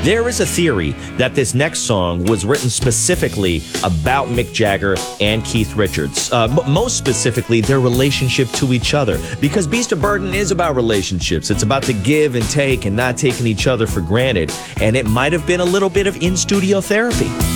There is a theory that this next song was written specifically about Mick Jagger and Keith Richards. Most specifically, their relationship to each other. Because Beast of Burden is about relationships. It's about the give and take and not taking each other for granted. And it might have been a little bit of in-studio therapy.